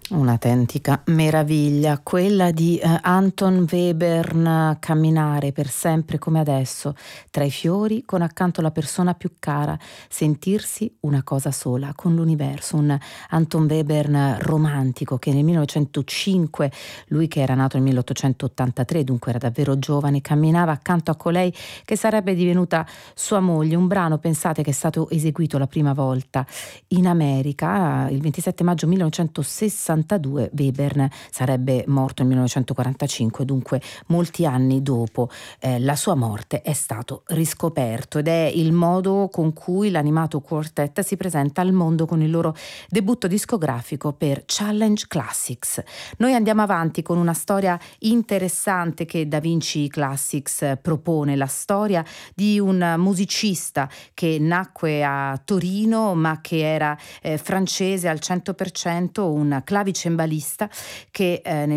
Un'autentica meraviglia, quella di Anton Webern, camminare per sempre come adesso, tra i fiori con accanto la persona più cara, sentirsi una cosa sola con l'universo. Un Anton Webern romantico che nel 1905, lui che era nato nel 1883, dunque era davvero giovane, camminava accanto a colei che sarebbe divenuta sua moglie. Un brano, pensate, che è stato eseguito la prima volta in America il 27 maggio 1962. Webern sarebbe morto nel 1945, dunque molti anni dopo la sua morte è stato riscoperto, ed è il modo con cui l'animato quartet si presenta al mondo con il loro debutto discografico per Challenge Classics. Noi andiamo avanti con una storia interessante che Da Vinci Classics propone, la storia di un musicista che nacque a Torino ma che era francese al 100%, un clavicembalista che nel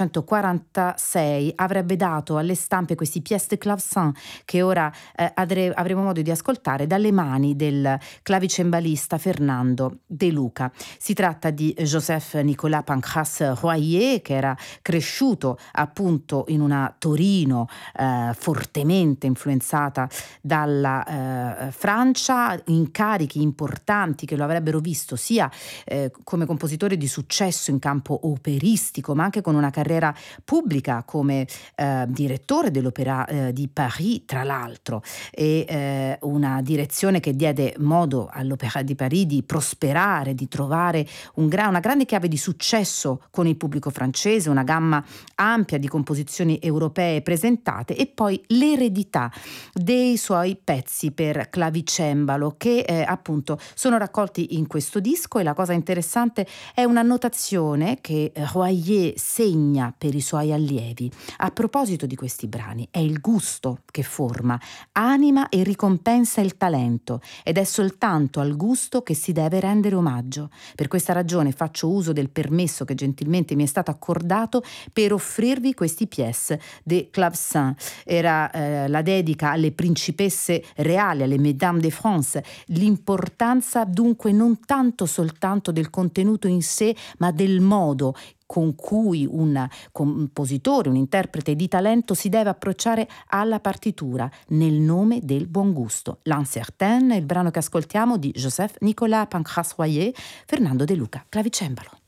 1746 avrebbe dato alle stampe questi pièces de clavecin che ora avremo modo di ascoltare dalle mani del clavicembalista Fernando De Luca. Si tratta di Joseph Nicolas Pancras Royer, che era cresciuto appunto in una Torino fortemente influenzata dalla Francia, incarichi importanti che lo avrebbero visto sia come compositore di successo in campo operistico, ma anche con una carriera pubblica come direttore dell'Opéra di Paris, tra l'altro, e una direzione che diede modo all'Opéra di Paris di prosperare, di trovare una grande chiave di successo con il pubblico francese, una gamma ampia di composizioni europee presentate, e poi l'eredità dei suoi pezzi per clavicembalo che appunto sono raccolti in questo disco. E la cosa interessante è una notazione che Royer segna per i suoi allievi a proposito di questi brani: è il gusto che forma, anima e ricompensa il talento, ed è soltanto al gusto che si deve rendere omaggio. Per questa ragione faccio uso del permesso che gentilmente mi è stato accordato per offrirvi questi pièces de clavecin. Era la dedica alle principesse reali, alle Mesdames de France. L'importanza dunque non tanto soltanto del contenuto in sé, ma del modo con cui un compositore, un interprete di talento si deve approcciare alla partitura nel nome del buon gusto. L'Incertain è il brano che ascoltiamo di Joseph Nicolas Pancras Royer, Fernando De Luca, clavicembalo.